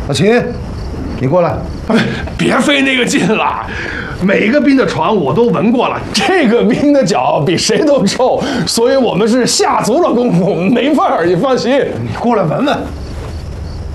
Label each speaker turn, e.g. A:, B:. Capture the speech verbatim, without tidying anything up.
A: 老秦，你过来。
B: 别费那个劲了，每个兵的床我都闻过了，这个兵的脚比谁都臭，所以我们是下足了功夫，没味儿，你放心。
A: 你过来闻闻。